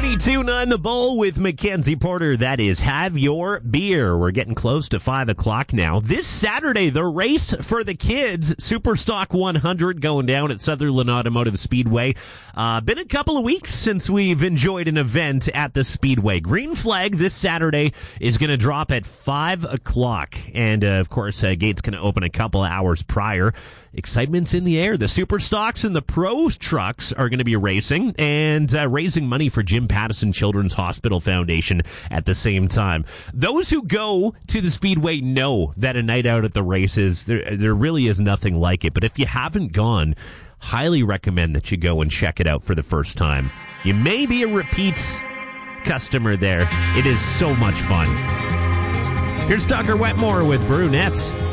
92.9 The Bull with Mackenzie Porter. That is Have Your Beer. We're getting close to 5 o'clock now. This Saturday, the race for the kids, Superstock 100 going down at Sutherland Automotive Speedway. Been a couple of weeks since we've enjoyed an event at the Speedway. Green flag this Saturday is going to drop at 5 o'clock. And, of course, gates going to open a couple of hours prior. Excitement's in the air. The Superstocks and the Pro trucks are going to be racing and raising money for Jim Pattison Children's Hospital Foundation at the same time. Those who go to the Speedway know that a night out at the races, there really is nothing like it. But if you haven't gone, highly recommend that you go and check it out for the first time. You may be a repeat customer there. It is so much fun. Here's Tucker Wetmore with Brunettes.